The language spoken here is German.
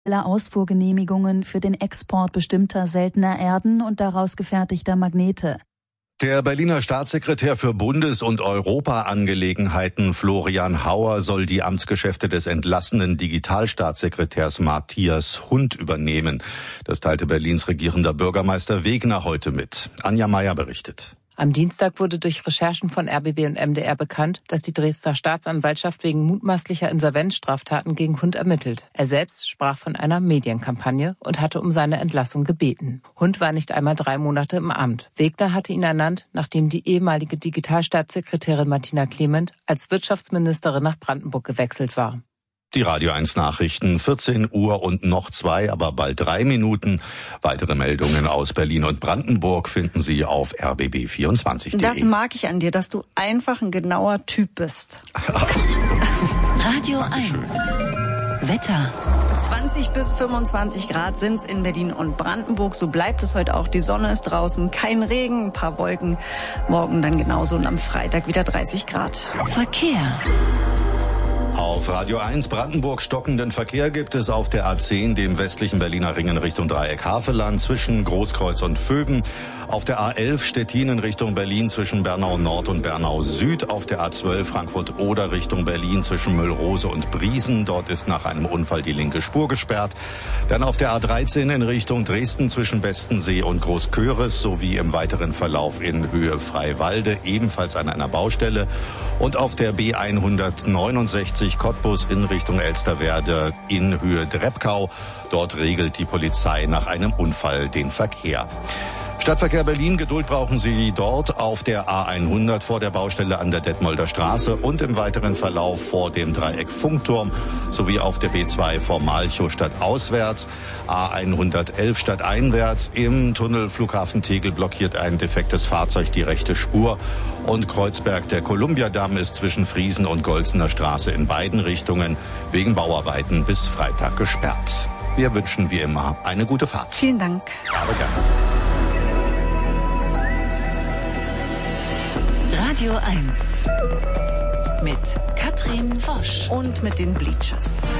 Ausfuhrgenehmigungen für den Export bestimmter seltener Erden und daraus gefertigter Magnete. Der Berliner Staatssekretär für Bundes- und Europaangelegenheiten Florian Hauer soll die Amtsgeschäfte des entlassenen Digitalstaatssekretärs Matthias Hund übernehmen. Das teilte Berlins regierender Bürgermeister Wegner heute mit. Anja Meier berichtet. Am Dienstag wurde durch Recherchen von RBB und MDR bekannt, dass die Dresdner Staatsanwaltschaft wegen mutmaßlicher Insolvenzstraftaten gegen Hund ermittelt. Er selbst sprach von einer Medienkampagne und hatte um seine Entlassung gebeten. Hund war nicht einmal 3 Monate im Amt. Wegner hatte ihn ernannt, nachdem die ehemalige Digitalstaatssekretärin Martina Clement als Wirtschaftsministerin nach Brandenburg gewechselt war. Die Radio 1 Nachrichten, 14 Uhr und noch 2, aber bald 3 Minuten. Weitere Meldungen aus Berlin und Brandenburg finden Sie auf rbb24.de. Das mag ich an dir, dass du einfach ein genauer Typ bist. Radio 1. Schön. Wetter. 20 bis 25 Grad sind's in Berlin und Brandenburg. So bleibt es heute auch. Die Sonne ist draußen, kein Regen, ein paar Wolken. Morgen dann genauso und am Freitag wieder 30 Grad. Verkehr. Auf Radio 1 Brandenburg stockenden Verkehr gibt es auf der A10, dem westlichen Berliner Ring in Richtung Dreieck Havelland zwischen Großkreuz und Vöben. Auf der A11 Stettin in Richtung Berlin zwischen Bernau Nord und Bernau Süd. Auf der A12 Frankfurt-Oder Richtung Berlin zwischen Müllrose und Briesen. Dort ist nach einem Unfall die linke Spur gesperrt. Dann auf der A13 in Richtung Dresden zwischen Bestensee und Großköris sowie im weiteren Verlauf in Höhe Freiwalde, ebenfalls an einer Baustelle. Und auf der B169 Cottbus in Richtung Elsterwerda in Höhe Drebkau. Dort regelt die Polizei nach einem Unfall den Verkehr. Stadtverkehr Berlin, Geduld brauchen Sie dort auf der A100 vor der Baustelle an der Detmolder Straße und im weiteren Verlauf vor dem Dreieck Funkturm sowie auf der B2 vor Malchow stadtauswärts, A111 stadteinwärts. Im Tunnel Flughafen Tegel blockiert ein defektes Fahrzeug die rechte Spur und Kreuzberg, der Kolumbiadamm, ist zwischen Friesen und Golzener Straße in beiden Richtungen wegen Bauarbeiten bis Freitag gesperrt. Wir wünschen wie immer eine gute Fahrt. Vielen Dank. Aber gerne. Radio 1 mit Katrin Wosch und mit den Bleachers.